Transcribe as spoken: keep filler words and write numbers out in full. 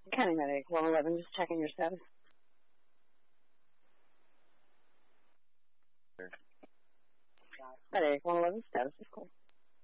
County Medic, one eleven, just checking your status. Medic, one eleven, status is cool.